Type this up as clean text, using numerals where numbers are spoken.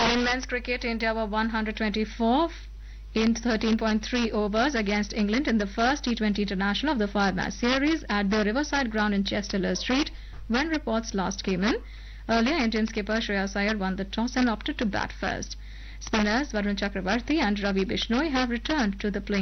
In men's cricket, India were 124 in 13.3 overs against England in the first T20 international of the 5-match series at the Riverside ground in Chester Street when reports last came in. Earlier, Indian skipper Shreyas Iyer won the toss and opted to bat first. Spinners Varun Chakravarti and Ravi Bishnoi have returned to the playing